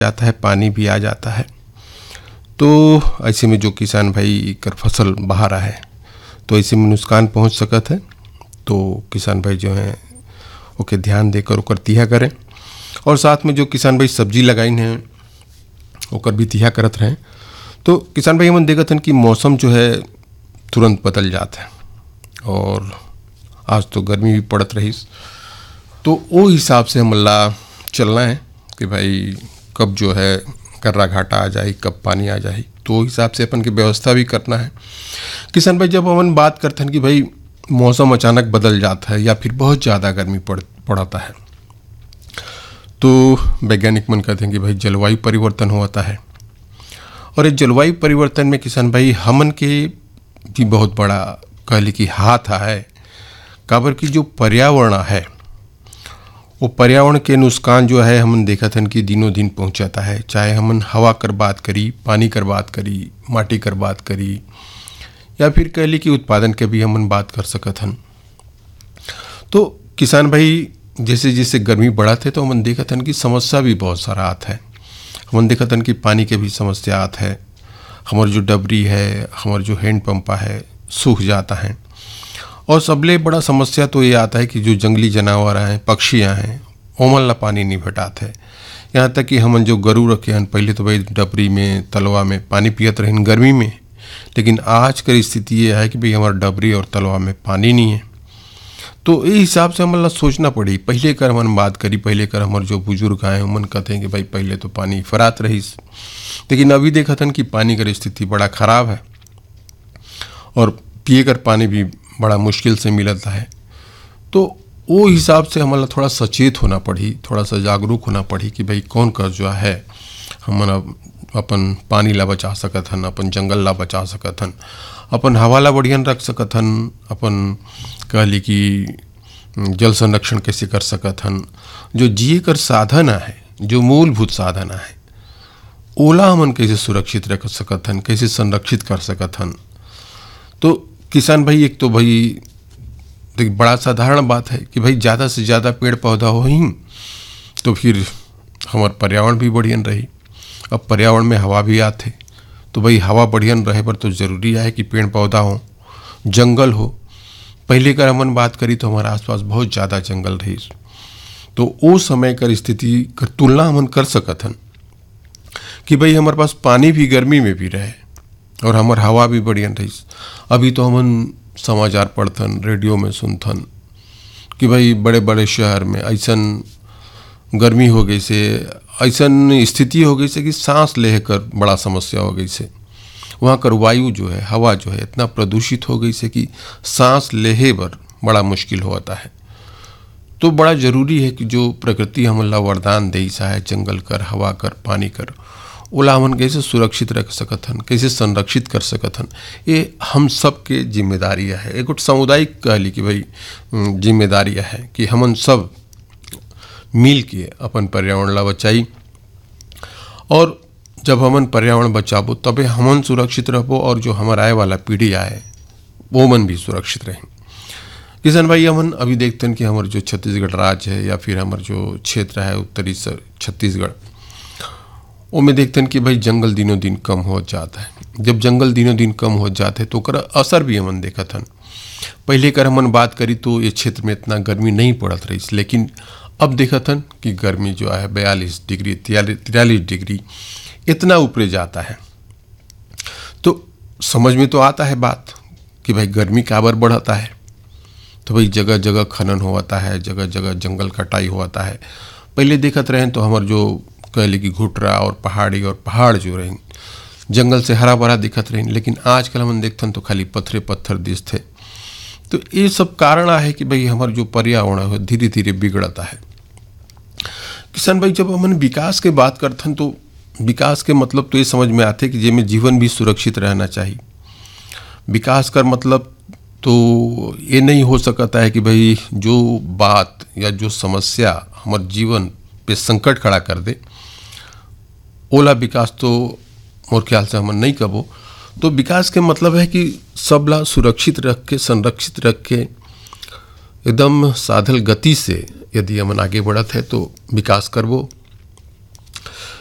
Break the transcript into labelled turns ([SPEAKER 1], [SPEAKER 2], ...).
[SPEAKER 1] जाता है, पानी भी आ जाता है। तो ऐसे में जो किसान भाई कर फसल बहा है तो ऐसे में नुकसान पहुंच सकत है। तो किसान भाई जो हैं ओके ध्यान देकर ओकर तिहा करें, और साथ में जो किसान भाई सब्जी लगाइन हैं ओकर भी तिहा करत रहें। तो किसान भाई हमन देखत हन कि मौसम जो है तुरंत बदल जाता है, और आज तो गर्मी भी पड़त रही, तो वो हिसाब से हमला चलना है कि भाई कब जो है कर्रा घाटा आ जाए, कब पानी आ जाए, तो वो हिसाब से अपन की व्यवस्था भी करना है। किसान भाई जब अपन बात करते हैं कि भाई मौसम अचानक बदल जाता है या फिर बहुत ज़्यादा गर्मी पड़ता है, तो वैज्ञानिक मन कहते हैं कि भाई जलवायु परिवर्तन होता है। और इस जलवायु परिवर्तन में किसान भाई हमन के भी बहुत बड़ा कहले कि हाथ है, काबर की जो पर्यावरण है वो पर्यावरण के नुकसान जो है हमन देखत हन कि दिनों दिन पहुंचाता है। चाहे हमन हवा कर बात करी, पानी कर बात करी, माटी कर बात करी, या फिर कहले कि उत्पादन के भी हमन बात कर सकत हन। तो किसान भाई जैसे जैसे गर्मी बढ़त है तो हमन देखत हन कि समस्या भी बहुत सारा आत है। हमन देखत हन कि पानी के भी समस्या आत है, हमार जो डबरी है, हमार जो हैंड पंपा है सूख जाता है। और सबले बड़ा समस्या तो ये आता है कि जो जंगली जानवर हैं, पक्षियाँ हैं, ओमन ला पानी नहीं भेटात है। यहाँ तक कि हमन जो गरू रखे हैं पहले तो भाई डबरी में, तलवा में पानी पियत रहें गर्मी में, लेकिन आज की स्थिति ये है कि भाई हमारे डबरी और तलवा में पानी नहीं है। तो ये हिसाब से हमन ला सोचना पड़ी। पहले कर हमन बात करी, पहले कर हमारे जो बुजुर्ग आए उमन कहते हैं कि भाई पहले तो पानी फरात रही, लेकिन अभी देखत हन कि पानी की स्थिति बड़ा ख़राब है और पिए कर पानी भी बड़ा मुश्किल से मिलता है। तो वो हिसाब से हमारा थोड़ा सचेत होना पड़ी, थोड़ा सा जागरूक होना पड़ी कि भाई कौन कर जो है हमन अपन पानी ला बचा सकत हन, अपन जंगल ला बचा सकत हन, अपन हवा ला बढ़िया रख सकत हन, अपन कहली कि जल संरक्षण कैसे कर सकत हन। जो जिए कर साधन है, जो मूलभूत साधन है, ओला हमन कैसे सुरक्षित रख सकत हन, कैसे संरक्षित कर सकत हन। तो किसान भाई एक तो भाई बड़ा साधारण बात है कि भाई ज़्यादा से ज़्यादा पेड़ पौधा हो ही तो फिर हमार पर्यावरण भी बढ़िया रही। अब पर्यावरण में हवा भी आते, तो भाई हवा बढ़िया रहे पर तो ज़रूरी है कि पेड़ पौधा हो, जंगल हो। पहले कर हमन बात करी तो हमारे आसपास बहुत ज़्यादा जंगल रही, तो वो समय कर स्थिति कर तुलना हमन कर सकत हन कि भाई हमारे पास पानी भी गर्मी में भी रहे और हमार हवा भी बढ़िया रही। अभी तो हमन समाचार पढ़थन, रेडियो में सुनथन कि भाई बड़े बड़े शहर में ऐसन गर्मी हो गई से, ऐसन स्थिति हो गई से कि सांस लेकर बड़ा समस्या हो गई से। वहाँ कर वायु जो है, हवा जो है इतना प्रदूषित हो गई से कि सांस लेहे बर बड़ा मुश्किल होता है। तो बड़ा ज़रूरी है कि जो प्रकृति हमन ला वरदान दे है, जंगल कर, हवा कर, पानी कर, ओला हमन कैसे सुरक्षित रख सकत हन, कैसे संरक्षित कर सकत हन, ये हम सब के जिम्मेदारी है। एक सामुदायिक कहली कि भाई जिम्मेदारी है कि हमन सब मिल के अपन पर्यावरण ला बचाई, और जब हमन पर्यावरण बचाबो तबे हमन सुरक्षित रहबो और जो हमारा आए वाला पीढ़ी आए वो मन भी सुरक्षित रहें। किसान भाई हमन अभी देखते हैं कि हमारे जो छत्तीसगढ़ राज्य है या फिर हमारे जो क्षेत्र है उत्तरी छत्तीसगढ़, वो में देखते हैं कि भाई जंगल दिनों दिन कम हो जाता है। जब जंगल दिनों दिन कम हो जाते हैं तो कर असर भी हमन देखत हन। पहले कर हमन बात करी तो ये क्षेत्र में इतना गर्मी नहीं पड़त रही, लेकिन अब देखत हन कि गर्मी जो है 42 डिग्री 43 डिग्री इतना ऊपर जाता है। तो समझ में तो आता है बात कि भाई गर्मी काबर बढ़ता है। तो भाई जगह जगह खनन होता है, जगह जगह जंगल कटाई होता है। पहले देखत रहें तो हमार जो कहले कि घुटरा और पहाड़ी और पहाड़ जो रहें जंगल से हरा भरा दिखत रहें, लेकिन आजकल हम देखते तो खाली पत्थरे पत्थर दिखते। तो ये सब कारण है कि भाई हमार जो पर्यावरण है धीरे धीरे बिगड़ता है। किसान भाई जब हम विकास के बात करते हैं तो विकास के मतलब तो ये समझ में आते कि जिसमें जीवन भी सुरक्षित रहना चाहिए। विकास का मतलब तो ये नहीं हो सकता है कि भाई जो बात या जो समस्या हमारे जीवन पे संकट खड़ा कर दे, ओला विकास तो मोर ख्याल से हम नहीं कबो। तो विकास के मतलब है कि सबला सुरक्षित रख के, संरक्षित रख के, एकदम साधल गति से यदि हम आगे बढ़त है तो विकास करबो।